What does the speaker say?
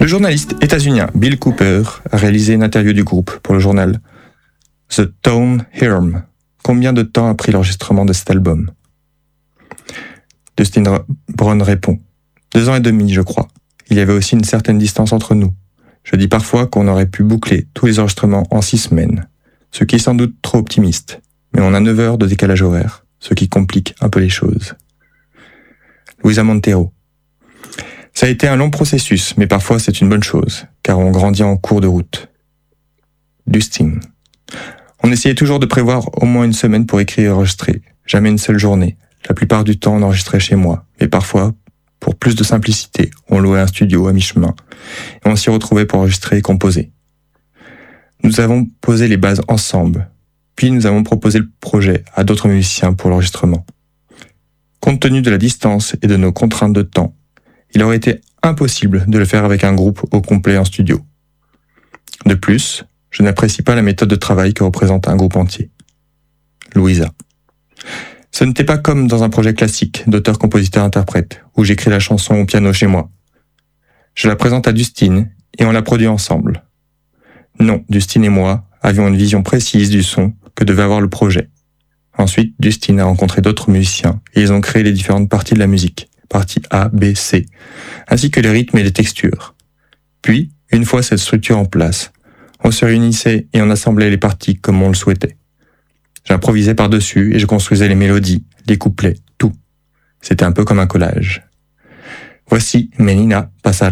Le journaliste états-unien Bill Cooper a réalisé une interview du groupe pour le journal The Town Herald. Combien de temps a pris l'enregistrement de cet album ? Dustin Brown répond : 2 ans et demi, je crois. Il y avait aussi une certaine distance entre nous. Je dis parfois qu'on aurait pu boucler tous les enregistrements en 6 semaines, ce qui est sans doute trop optimiste, mais on a 9 heures de décalage horaire, ce qui complique un peu les choses. Luisa Montero. Ça a été un long processus, mais parfois c'est une bonne chose, car on grandit en cours de route. Dustin. On essayait toujours de prévoir au moins une semaine pour écrire et enregistrer, jamais une seule journée. La plupart du temps, on enregistrait chez moi, mais parfois, pour plus de simplicité, on louait un studio à mi-chemin, et on s'y retrouvait pour enregistrer et composer. Nous avons posé les bases ensemble, puis nous avons proposé le projet à d'autres musiciens pour l'enregistrement. Compte tenu de la distance et de nos contraintes de temps, il aurait été impossible de le faire avec un groupe au complet en studio. De plus, je n'apprécie pas la méthode de travail que représente un groupe entier. Louisa. Ce n'était pas comme dans un projet classique d'auteur-compositeur-interprète, où j'écris la chanson au piano chez moi. Je la présente à Dustin et on la produit ensemble. Non, Dustin et moi avions une vision précise du son que devait avoir le projet. Ensuite, Dustin a rencontré d'autres musiciens et ils ont créé les différentes parties de la musique, partie A, B, C, ainsi que les rythmes et les textures. Puis, une fois cette structure en place, on se réunissait et on assemblait les parties comme on le souhaitait. J'improvisais par-dessus et je construisais les mélodies, les couplets, tout. C'était un peu comme un collage. Voici Menina Passar